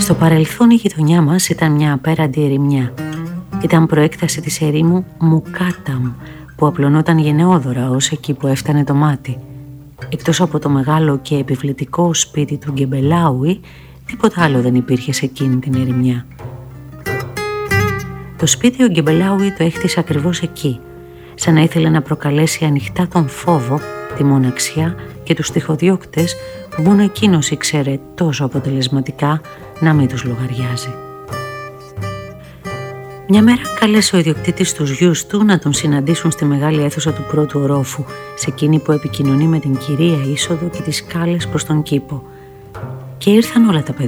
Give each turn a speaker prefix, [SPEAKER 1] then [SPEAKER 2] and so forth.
[SPEAKER 1] Στο παρελθόν η γειτονιά μας ήταν μια απέραντη ερημιά. Ήταν προέκταση της ερήμου Μουκάταμ, που απλωνόταν γενναιόδωρα ως εκεί που έφτανε το μάτι. Εκτός από το μεγάλο και επιβλητικό σπίτι του Γκεμπελάουι, τίποτα άλλο δεν υπήρχε σε εκείνη την ερημιά. Το σπίτι ο Γκεμπελάουι το έχτισε ακριβώς εκεί, σαν να ήθελε να προκαλέσει ανοιχτά τον φόβο, τη μοναξιά και τους τυχοδιώκτες που μόνο εκείνος ήξερε τόσο αποτελεσματικά να μην τους λογαριάζει. Μια μέρα κάλεσε ο ιδιοκτήτης τους γιους του να τον συναντήσουν στη μεγάλη αίθουσα του πρώτου ορόφου, σε εκείνη που επικοινωνεί με την κυρία είσοδο και τις σκάλες προς τον κήπο. Και ήρθαν όλα τα παιδιά.